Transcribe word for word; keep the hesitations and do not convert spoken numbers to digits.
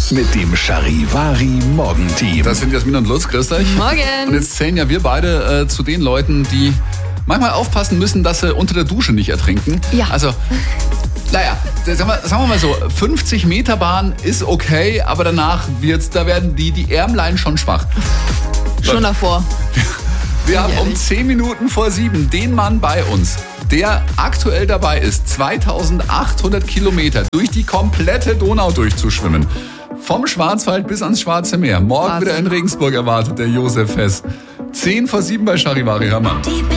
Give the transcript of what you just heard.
mit dem Charivari Morgenteam. Das sind Jasmin und Lutz, grüß euch. Morgen. Und jetzt zählen ja wir beide äh, zu den Leuten, die manchmal aufpassen müssen, dass sie unter der Dusche nicht ertrinken. Ja. Also, naja, sagen wir, sagen wir mal so, fünfzig Meter Bahn ist okay, aber danach wird's, da werden die, die Ärmlein schon schwach. Schon davor. Wir haben um Ehrlich. zehn Minuten vor sieben den Mann bei uns, der aktuell dabei ist, zweitausendachthundert Kilometer durch die komplette Donau durchzuschwimmen. Vom Schwarzwald bis ans Schwarze Meer. Morgen Wahnsinn. wieder in Regensburg erwartet der Josef Hess. zehn vor sieben bei Charivari, Hermann.